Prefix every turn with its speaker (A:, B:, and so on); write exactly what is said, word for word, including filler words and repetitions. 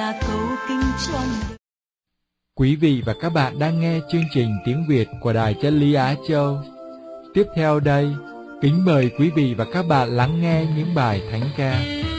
A: là cầu kinh trong đời.
B: Quý vị và các bạn đang nghe chương trình tiếng Việt của Đài Chân Lý Á Châu. Tiếp theo đây, kính mời quý vị và các bạn lắng nghe những bài thánh ca